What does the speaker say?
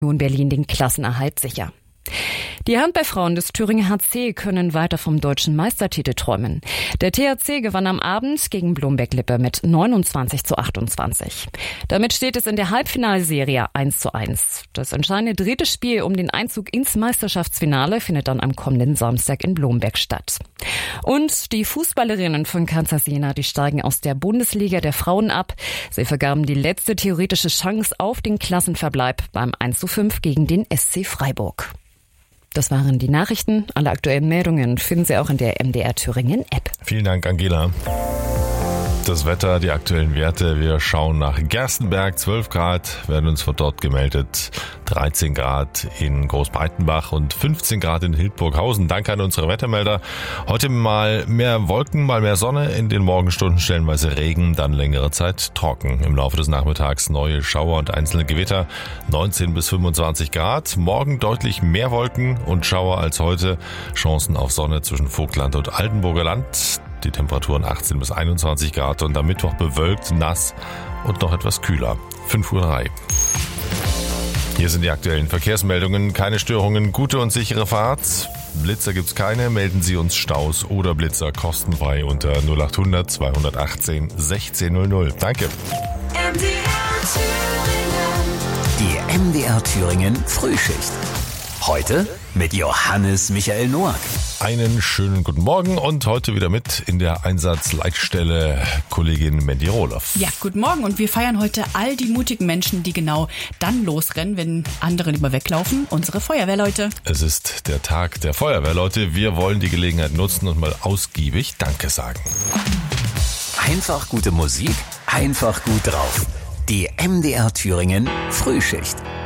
Union Berlin den Klassenerhalt sicher. Die Handballfrauen des Thüringer HC können weiter vom deutschen Meistertitel träumen. Der THC gewann am Abend gegen Blomberg-Lippe mit 29:28. Damit steht es in der Halbfinalserie 1:1. Das entscheidende dritte Spiel um den Einzug ins Meisterschaftsfinale findet dann am kommenden Samstag in Blomberg statt. Und die Fußballerinnen von Kansas Jena, die steigen aus der Bundesliga der Frauen ab. Sie vergaben die letzte theoretische Chance auf den Klassenverbleib beim 1:5 gegen den SC Freiburg. Das waren die Nachrichten. Alle aktuellen Meldungen finden Sie auch in der MDR Thüringen App. Vielen Dank, Angela. Das Wetter, die aktuellen Werte. Wir schauen nach Gerstenberg, 12 Grad, werden uns von dort gemeldet. 13 Grad in Großbreitenbach und 15 Grad in Hildburghausen. Danke an unsere Wettermelder. Heute mal mehr Wolken, mal mehr Sonne. In den Morgenstunden stellenweise Regen, dann längere Zeit trocken. Im Laufe des Nachmittags neue Schauer und einzelne Gewitter. 19 bis 25 Grad. Morgen deutlich mehr Wolken und Schauer als heute. Chancen auf Sonne zwischen Vogtland und Altenburger Land. Die Temperaturen 18 bis 21 Grad und am Mittwoch bewölkt, nass und noch etwas kühler. 5:03 Uhr. Hier sind die aktuellen Verkehrsmeldungen. Keine Störungen, gute und sichere Fahrt. Blitzer gibt's keine. Melden Sie uns Staus oder Blitzer kostenfrei unter 0800 218 1600. Danke. Die MDR Thüringen Frühschicht. Heute mit Johannes Michael Noack. Einen schönen guten Morgen und heute wieder mit in der Einsatzleitstelle Kollegin Mandy Rohloff. Ja, guten Morgen und wir feiern heute all die mutigen Menschen, die genau dann losrennen, wenn andere lieber weglaufen, unsere Feuerwehrleute. Es ist der Tag der Feuerwehrleute. Wir wollen die Gelegenheit nutzen und mal ausgiebig Danke sagen. Einfach gute Musik, einfach gut drauf. Die MDR Thüringen Frühschicht.